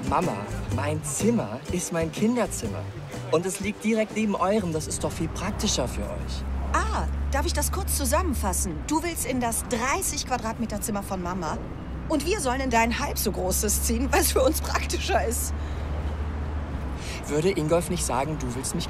Mama, mein Zimmer ist mein Kinderzimmer. Und es liegt direkt neben eurem. Das ist doch viel praktischer für euch. Ah, darf ich das kurz zusammenfassen? Du willst in das 30 Quadratmeter Zimmer von Mama und wir sollen in dein halb so großes ziehen, weil es für uns praktischer ist. Würde Ingolf nicht sagen, du willst mich